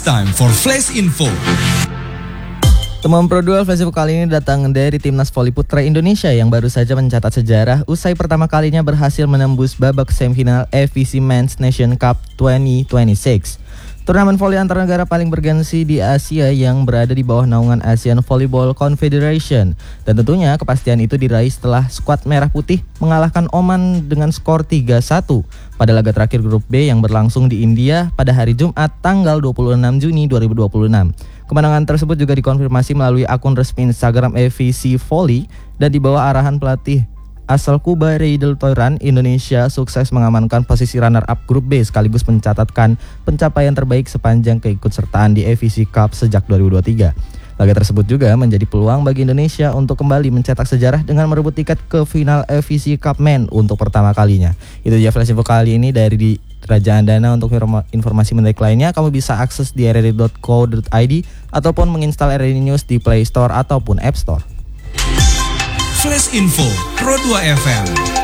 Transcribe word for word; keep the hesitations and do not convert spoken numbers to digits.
time for Flash Info. Temuan Pro dua Flash Info kali ini datang dari Timnas Voli Putra Indonesia yang baru saja mencatat sejarah usai pertama kalinya berhasil menembus babak semifinal A F C Men's Nation Cup dua ribu dua puluh enam. Turnamen voli antar negara paling bergengsi di Asia yang berada di bawah naungan Asian Volleyball Confederation. Dan tentunya kepastian itu diraih setelah skuad Merah Putih mengalahkan Oman dengan skor tiga satu pada laga terakhir grup B yang berlangsung di India pada hari Jumat tanggal dua puluh enam Juni dua ribu dua puluh enam. Kemenangan tersebut juga dikonfirmasi melalui akun resmi Instagram A V C Volley dan di bawah arahan pelatih asal Kuba Reidel Toiran. Indonesia sukses mengamankan posisi runner-up grup B sekaligus mencatatkan pencapaian terbaik sepanjang keikutsertaan di A V C Cup sejak dua ribu dua puluh tiga. Laga tersebut juga menjadi peluang bagi Indonesia untuk kembali mencetak sejarah dengan merebut tiket ke final A V C Cup Men untuk pertama kalinya. Itu dia Flash Info kali ini dari di Kerajaan Dana. Untuk informasi menarik lainnya kamu bisa akses di r r d dot co dot i d ataupun menginstal R R D News di Play Store ataupun App Store. Flash Info Pro dua F M.